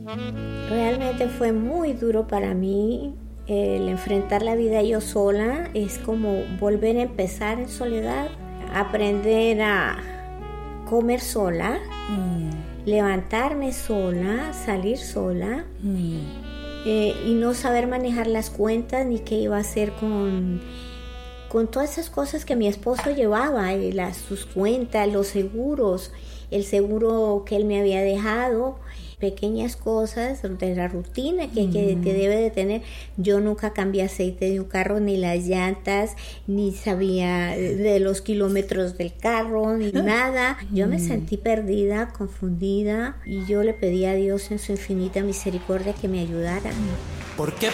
Realmente fue muy duro para mí el enfrentar la vida yo sola. Es como volver a empezar en soledad, aprender a comer sola, levantarme sola, salir sola, y no saber manejar las cuentas ni qué iba a hacer con todas esas cosas que mi esposo llevaba, sus cuentas, los seguros, el seguro que él me había dejado, pequeñas cosas de la rutina que debe de tener. Yo nunca cambié aceite de un carro, ni las llantas, ni sabía de los kilómetros del carro, ni nada. Yo me sentí perdida, confundida, y yo le pedí a Dios en su infinita misericordia que me ayudara. ¿Por qué